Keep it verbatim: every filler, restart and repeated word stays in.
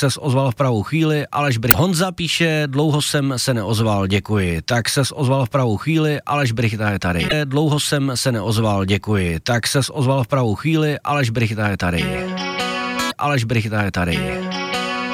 ses ozval v pravou chvíli, Aleš Brych. Honza píše, dlouho jsem se neozval, děkuji. Tak ses ozval v pravou chvíli, Aleš Brichta je tady. Dlouho jsem se neozval, děkuji. Tak ses ozval v pravou chvíli, Aleš Brichta je tady. Aleš Brichta je tady.